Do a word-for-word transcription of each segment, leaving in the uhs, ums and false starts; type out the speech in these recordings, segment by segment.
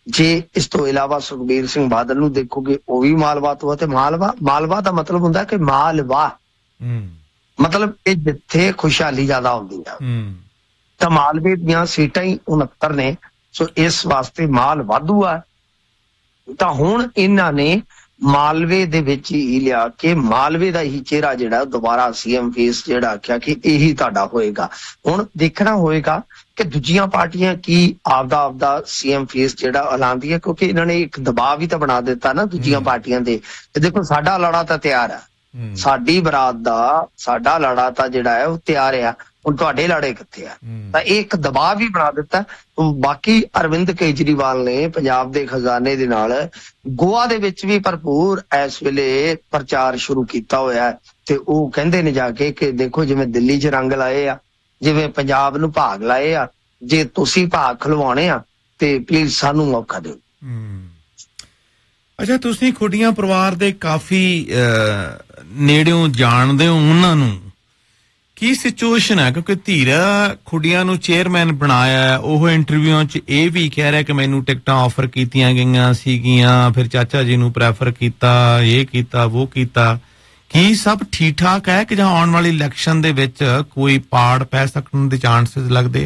ਜੇ ਇਸ ਤੋਂ ਇਲਾਵਾ ਸੁਖਬੀਰ ਸਿੰਘ ਬਾਦਲ ਨੂੰ ਦੇਖੋਗੇ ਉਹ ਵੀ ਮਾਲਵਾ ਤੋਂ ਆ, ਤੇ ਮਾਲਵਾ ਮਾਲਵਾ ਦਾ ਮਤਲਬ ਹੁੰਦਾ ਕਿ ਮਾਲਵਾ ਮਤਲਬ ਇਹ ਜਿੱਥੇ ਖੁਸ਼ਹਾਲੀ ਜ਼ਿਆਦਾ ਹੁੰਦੀ ਆ, ਤਾਂ ਮਾਲਵੇ ਦੀਆਂ ਸੀਟਾਂ ਹੀ ਉਨੱਤਰ ਨੇ। ਸੋ ਇਸ ਵਾਸਤੇ ਮਾਲ ਵਾਧੂ ਆ। ਤਾਂ ਹੁਣ ਇਹਨਾਂ ਨੇ ਮਾਲਵੇ ਦੇ ਵਿੱਚ ਹੀ ਲਿਆ ਕੇ ਮਾਲਵੇ ਦਾ ਹੀ ਚਿਹਰਾ ਜਿਹੜਾ ਦੁਬਾਰਾ ਸੀਐਮ ਫੇਸ ਜਿਹੜਾ ਆਖਿਆ ਕਿ ਇਹੀ ਤੁਹਾਡਾ ਹੋਏਗਾ। ਹੁਣ ਦੇਖਣਾ ਹੋਏਗਾ ਕਿ ਦੂਜੀਆਂ ਪਾਰਟੀਆਂ ਕੀ ਆਪਦਾ ਆਪਦਾ ਸੀਐਮ ਫੇਸ ਜਿਹੜਾ ਐਲਾਨਦੀ ਹੈ, ਕਿਉਂਕਿ ਇਹਨਾਂ ਨੇ ਇੱਕ ਦਬਾਅ ਵੀ ਤਾਂ ਬਣਾ ਦਿੱਤਾ ਨਾ ਦੂਜੀਆਂ ਪਾਰਟੀਆਂ ਦੇ। ਤੇ ਦੇਖੋ ਸਾਡਾ ਲੜਾ ਤਾਂ ਤਿਆਰ ਆ, ਸਾਡੀ ਬਰਾਤ ਦਾ ਸਾਡਾ ਲੜਾ ਤਾਂ ਜਿਹੜਾ ਹੈ ਉਹ ਤਿਆਰ ਆ, ਹੁਣ ਤੁਹਾਡੇ ਲਾੜੇ ਕਿੱਥੇ ਆ? ਤਾਂ ਇਹ ਇੱਕ ਦਬਾਅ ਵੀ ਬਣਾ ਦਿੱਤਾ। ਬਾਕੀ ਅਰਵਿੰਦ ਕੇਜਰੀਵਾਲ ਨੇ ਪੰਜਾਬ ਦੇ ਖਜ਼ਾਨੇ ਦੇ ਨਾਲ ਗੋਆ ਦੇ ਵਿੱਚ ਵੀ ਭਰਪੂਰ ਇਸ ਵੇਲੇ ਪ੍ਰਚਾਰ ਸ਼ੁਰੂ ਕੀਤਾ ਹੋਇਆ ਹੈ। ਤੇ ਉਹ ਕਹਿੰਦੇ ਨੇ ਜਾ ਕੇ ਕਿ ਦੇਖੋ ਜਿਵੇਂ ਦਿੱਲੀ 'ਚ ਰੰਗ ਲਾਏ ਆ, ਜਿਵੇਂ ਪੰਜਾਬ ਨੂੰ ਭਾਗ ਲਾਏ ਆ, ਜੇ ਤੁਸੀਂ ਭਾਗ ਖਲਵਾਉਣੇ ਆ ਤੇ ਪਲੀਜ਼ ਸਾਨੂੰ ਮੌਕਾ ਦਿਓ। ਅੱਛਾ, ਤੁਸੀਂ ਖੁੱਡੀਆਂ ਪਰਿਵਾਰ ਦੇ ਕਾਫੀ ਨੇੜਿਓਂ ਜਾਣਦੇ ਹੋ ਉਹਨਾਂ ਨੂੰ, ਕੀ ਸਿਚੁਏਸ਼ਨ ਹੈ? ਕਿਉਂਕਿ ਧੀਰਾ ਖੁੱਡੀਆਂ ਨੂੰ ਚੇਅਰਮੈਨ ਬਣਾਇਆ, ਉਹ ਇੰਟਰਵਿਊਆਂ 'ਚ ਇਹ ਵੀ ਕਹਿ ਰਿਹਾ ਕਿ ਮੈਨੂੰ ਟਿਕਟਾਂ ਆਫਰ ਕੀਤੀਆਂ ਗਈਆਂ ਸੀਗੀਆਂ, ਫਿਰ ਚਾਚਾ ਜੀ ਨੂੰ ਪ੍ਰੈਫਰ ਕੀਤਾ, ਇਹ ਕੀਤਾ ਉਹ ਕੀਤਾ। ਕੀ ਸਭ ਠੀਕ ਠਾਕ ਹੈ ਕਿ ਜਾਂ ਆਉਣ ਵਾਲੀ ਇਲੈਕਸ਼ਨ ਦੇ ਵਿੱਚ ਕੋਈ ਪਾੜ ਪੈ ਸਕਣ ਦੇ ਚਾਂਸਸ ਲੱਗਦੇ ਆ?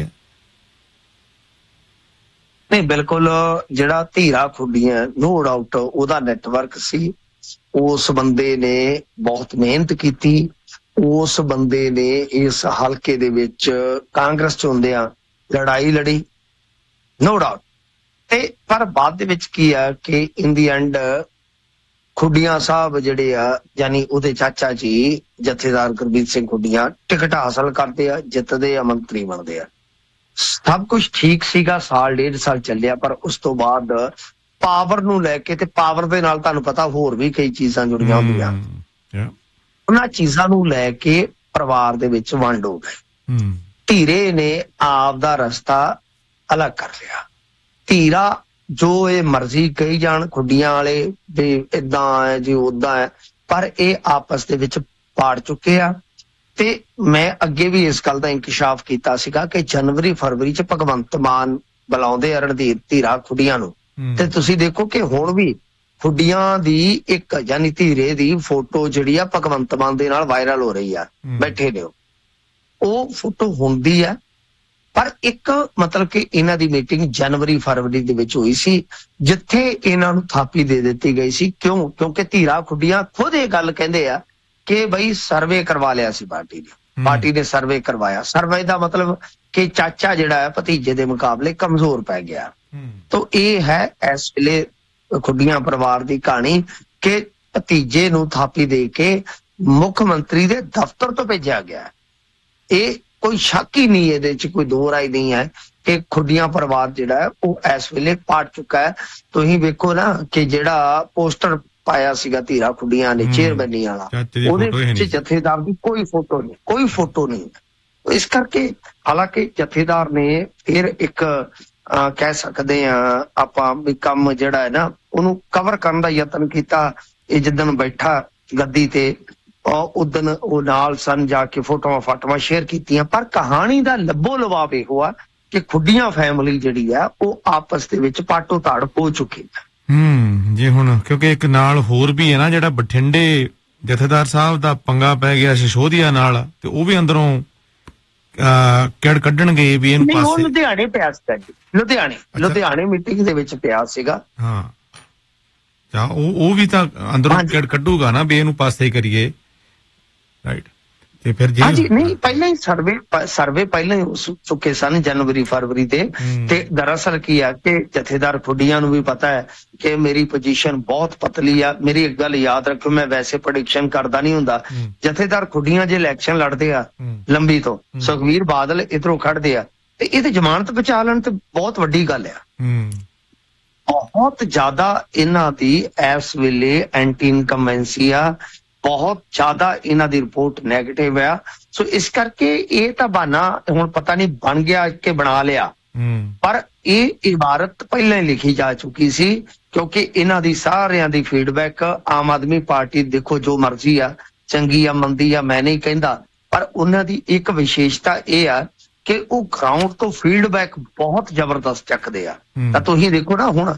ਨਹੀਂ, ਬਿਲਕੁਲ। ਜਿਹੜਾ ਧੀਰਾ ਖੁੱਡੀਆਂ ਨੋ ਡਾਊਟ ਉਹਦਾ ਨੈਟਵਰਕ ਸੀ, ਉਸ ਬੰਦੇ ਨੇ ਬਹੁਤ ਮਿਹਨਤ ਕੀਤੀ, ਉਸ ਬੰਦੇ ਨੇ ਇਸ ਹਲਕੇ ਦੇ ਵਿੱਚ ਕਾਂਗਰਸ ਚ ਹੁੰਦਿਆਂ ਲੜਾਈ ਲੜੀ, ਨੋ ਡਾਊਟ। ਤੇ ਪਰ ਬਾਅਦ ਦੇ ਵਿੱਚ ਕੀ ਆ ਕਿ ਇਨ ਦੀ ਐਂਡ ਖੁੱਡੀਆਂ ਸਾਹਿਬ ਜਿਹੜੇ ਆ ਯਾਨੀ ਉਹਦੇ ਚਾਚਾ ਜੀ ਜਥੇਦਾਰ ਗੁਰਬੀਰ ਸਿੰਘ ਖੁੱਡੀਆਂ ਟਿਕਟ ਹਾਸਲ ਕਰਦੇ ਆ, ਜਿੱਤਦੇ ਆ, ਮੰਤਰੀ ਬਣਦੇ ਆ। ਸਭ ਕੁਛ ਠੀਕ ਸੀਗਾ, ਸਾਲ ਡੇਢ ਸਾਲ ਚੱਲਿਆ। ਪਰ ਉਸ ਤੋਂ ਬਾਅਦ ਪਾਵਰ ਨੂੰ ਲੈ ਕੇ, ਤੇ ਪਾਵਰ ਦੇ ਨਾਲ ਤੁਹਾਨੂੰ ਪਤਾ ਹੋਰ ਵੀ ਕਈ ਚੀਜ਼ਾਂ ਜੁੜੀਆਂ ਹੁੰਦੀਆਂ, ਉਹਨਾਂ ਚੀਜ਼ਾਂ ਨੂੰ ਲੈ ਕੇ ਪਰਿਵਾਰ ਦੇ ਵਿੱਚ ਵੰਡ ਹੋ ਗਈ। ਧੀਰੇ ਨੇ ਆਪ ਦਾ ਰਸਤਾ ਅਲੱਗ ਕਰ ਲਿਆ। ਧੀਰਾ ਜੋ ਇਹ ਮਰਜ਼ੀ ਕਹੀ ਜਾਣ ਖੁੱਡੀਆਂ ਵਾਲੇ ਵੀ ਏਦਾਂ ਹੈ ਜੀ ਓਦਾਂ ਹੈ, ਪਰ ਇਹ ਆਪਸ ਦੇ ਵਿੱਚ ਪਾੜ ਚੁੱਕੇ ਆ। ਤੇ ਮੈਂ ਅੱਗੇ ਵੀ ਇਸ ਗੱਲ ਦਾ ਇੰਕਸ਼ਾਫ ਕੀਤਾ ਸੀਗਾ ਕਿ ਜਨਵਰੀ ਫਰਵਰੀ ਚ ਭਗਵੰਤ ਮਾਨ ਬੁਲਾਉਂਦੇ ਆ ਰਣਧੀਰ ਧੀਰਾ ਖੁੱਡੀਆਂ ਨੂੰ, ਤੇ ਤੁਸੀਂ ਦੇਖੋ ਕਿ ਹੁਣ ਵੀ ਖੁੱਡੀਆਂ ਦੀ ਇੱਕ ਯਾਨੀ ਧੀਰੇ ਦੀ ਫੋਟੋ ਜਿਹੜੀ ਆ ਭਗਵੰਤ ਮਾਨ ਦੇ ਨਾਲ ਵਾਇਰਲ ਹੋ ਰਹੀ ਆ, ਬੈਠੇ ਨੇ ਉਹ ਫੋਟੋ ਹੁੰਦੀ ਆ। ਪਰ ਇੱਕ ਮਤਲਬ ਕਿ ਇਹਨਾਂ ਦੀ ਮੀਟਿੰਗ ਜਨਵਰੀ ਫਰਵਰੀ ਦੇ ਵਿੱਚ ਹੋਈ ਸੀ, ਜਿੱਥੇ ਇਹਨਾਂ ਨੂੰ ਥਾਪੀ ਦੇ ਦਿੱਤੀ ਗਈ ਸੀ। ਕਿਉਂ? ਕਿਉਂਕਿ ਧੀਰਾ ਖੁੱਡੀਆਂ ਖੁਦ ਇਹ ਗੱਲ ਕਹਿੰਦੇ ਆ ਕਿ ਬਈ ਸਰਵੇ ਕਰਵਾ ਲਿਆ ਸੀ ਪਾਰਟੀ ਨੇ, ਪਾਰਟੀ ਨੇ ਸਰਵੇ ਕਰਵਾਇਆ। ਸਰਵੇ ਦਾ ਮਤਲਬ ਕਿ ਚਾਚਾ ਜਿਹੜਾ ਹੈ ਭਤੀਜੇ ਦੇ ਮੁਕਾਬਲੇ ਕਮਜ਼ੋਰ ਪੈ ਗਿਆ। ਤਾਂ ਇਹ ਹੈ ਇਸ ਵੇਲੇ ਖੁੱਡੀਆਂ ਪਰਿਵਾਰ ਦੀ ਕਹਾਣੀ ਕਿ ਭਤੀਜੇ ਨੂੰ ਥਾਪੀ ਦੇ ਕੇ ਮੁੱਖ ਮੰਤਰੀ ਦੇ ਦਫ਼ਤਰ ਤੋਂ ਭੇਜਿਆ ਗਿਆ। ਇਹ ਕੋਈ ਸ਼ੱਕ ਹੀ ਨਹੀਂ, ਇਹਦੇ ਚ ਕੋਈ ਦੋ ਰਾਏ ਨਹੀਂ ਹੈ ਕਿ ਖੁੱਡੀਆਂ ਪਰਿਵਾਰ ਜਿਹੜਾ ਹੈ ਉਹ ਇਸ ਵੇਲੇ ਪਾਟ ਚੁੱਕਾ ਹੈ। ਤੁਸੀਂ ਵੇਖੋ ਨਾ ਕਿ ਜਿਹੜਾ ਪੋਸਟਰ ਪਾਇਆ ਸੀਗਾ ਧੀਰਾ ਖੁੱਡੀਆਂ ਨੇ ਚੇਅਰਮੈਨੀ ਵਾਲਾ, ਉਹਦੇ ਵਿੱਚ ਜਥੇਦਾਰ ਦੀ ਕੋਈ ਫੋਟੋ ਨਹੀਂ, ਕੋਈ ਫੋਟੋ ਨਹੀਂ। ਇਸ ਕਰਕੇ ਹਾਲਾਂਕਿ ਜਥੇਦਾਰ ਨੇ ਫਿਰ ਇੱਕ ਕਹਿ ਸਕਦੇ ਆ ਆਪਾਂ ਵੀ ਕੰਮ ਜਿਹੜਾ ਹੈ ਨਾ ਉਹਨੂੰ ਕਵਰ ਕਰਨ ਦਾ ਯਤਨ ਕੀਤਾ। ਇਹ ਜਿੱਦਣ ਬੈਠਾ ਗੱਦੀ ਤੇ ਉਦਣ ਉਹ ਨਾਲ ਸਨ, ਜਾ ਕੇ ਫੋਟੋਆਂ ਫਾਟੋਆਂ ਸ਼ੇਅਰ ਕੀਤੀਆਂ। ਪਰ ਕਹਾਣੀ ਦਾ ਲੱਭੋ ਲਵਾਬ ਇਹੋ ਆ ਕਿ ਖੁੱਡੀਆਂ ਫੈਮਿਲੀ ਜਿਹੜੀ ਆ ਉਹ ਆਪਸ ਦੇ ਵਿੱਚ ਪਾਟੋ ਤਾੜ ਹੋ ਚੁੱਕੀ ਹੈ। ਹੂੰ ਜੀ, ਹੁਣ ਕਿਉਂਕਿ ਇੱਕ ਨਾਲ ਹੋਰ ਵੀ ਹੈ ਨਾ ਜਿਹੜਾ ਬਠਿੰਡੇ ਜਥੇਦਾਰ ਸਾਹਿਬ ਦਾ ਪੰਗਾ ਪੈ ਗਿਆ ਸਿਸੋਦੀਆ ਨਾਲ, ਤੇ ਉਹ ਵੀ ਅੰਦਰੋਂ ਕਿਹੜ ਕੱਢਣਗੇ ਵੀ ਇਹਨੂੰ ਪਾਸੇ। ਉਹ ਲੁਧਿਆਣੇ ਪਿਆ ਸੀਗਾ ਜੀ, ਲੁਧਿਆਣੇ ਲੁਧਿਆਣੇ ਮੀਟਿੰਗ ਦੇ ਵਿੱਚ ਪਿਆ ਸੀਗਾ। ਹਾਂ, ਉਹ ਉਹ ਵੀ ਤਾਂ ਅੰਦਰੋਂ ਕਿਹੜ ਕੱਢੂਗਾ ਨਾ ਵੀ ਇਹਨੂੰ ਪਾਸੇ ਕਰੀਏ, ਰਾਈਟ। ਤੇ ਫਿਰ ਜੀ ਹਾਂਜੀ, ਨਹੀਂ ਪਹਿਲਾਂ ਹੀ ਸਰਵੇ ਸਰਵੇ ਪਹਿਲਾਂ ਹੀ ਚੁੱਕੇ ਸਨ ਜਨਵਰੀ ਫਰਵਰੀ ਦੇ। ਤੇ ਦਰਅਸਲ ਕੀ ਆ ਕਿ ਜਥੇਦਾਰ ਖੁੱਡੀਆਂ ਨੂੰ ਵੀ ਪਤਾ ਹੈ ਕਿ ਮੇਰੀ ਪੋਜੀਸ਼ਨ ਬਹੁਤ ਪਤਲੀ ਆ। ਮੇਰੀ ਇੱਕ ਗੱਲ ਯਾਦ ਰੱਖੋ, ਮੈਂ ਵੈਸੇ ਪ੍ਰੈਡਿਕਸ਼ਨ ਕਰਦਾ ਨਹੀਂ ਹੁੰਦਾ। ਜਥੇਦਾਰ ਖੁੱਡੀਆਂ ਜੇ ਇਲੈਕਸ਼ਨ ਲੜਦੇ ਆ ਲੰਬੀ ਤੋਂ, ਸੁਖਬੀਰ ਬਾਦਲ ਇੱਧਰੋਂ ਖੜਦੇ ਆ, ਤੇ ਇਹਦੇ ਜ਼ਮਾਨਤ ਬਚਾ ਲੈਣ ਤੇ ਬਹੁਤ ਵੱਡੀ ਗੱਲ ਆ। ਬਹੁਤ ਜ਼ਿਆਦਾ ਇਹਨਾਂ ਦੀ ਇਸ ਵੇਲੇ ਐਂਟੀ ਇਨਕੰਬੈਂਸੀ ਆ, ਬਹੁਤ ਜ਼ਿਆਦਾ ਇਹਨਾਂ ਦੀ ਰਿਪੋਰਟ ਨੈਗੇਟਿਵ ਆ। ਸੋ ਇਸ ਕਰਕੇ ਇਹ ਤਾਂ ਬਹਾਨਾ ਹੁਣ ਪਤਾ ਨਹੀਂ ਬਣ ਗਿਆ ਕਿ ਬਣਾ ਲਿਆ, ਪਰ ਇਹ ਇਬਾਰਤ ਪਹਿਲਾਂ ਹੀ ਲਿਖੀ ਜਾ ਚੁੱਕੀ ਸੀ। ਕਿਉਂਕਿ ਇਹਨਾਂ ਦੀ ਸਾਰਿਆਂ ਦੀ ਫੀਡਬੈਕ ਆਮ ਆਦਮੀ ਪਾਰਟੀ, ਦੇਖੋ ਜੋ ਮਰਜ਼ੀ ਆ, ਚੰਗੀ ਆ ਮੰਦੀ ਆ ਮੈਂ ਨਹੀਂ ਕਹਿੰਦਾ, ਪਰ ਉਹਨਾਂ ਦੀ ਇੱਕ ਵਿਸ਼ੇਸ਼ਤਾ ਇਹ ਆ ਕਿ ਉਹ ਗਰਾਊਂਡ ਤੋਂ ਫੀਡਬੈਕ ਬਹੁਤ ਜ਼ਬਰਦਸਤ ਚੱਕਦੇ ਆ। ਤਾਂ ਤੁਸੀਂ ਦੇਖੋ ਨਾ ਹੁਣ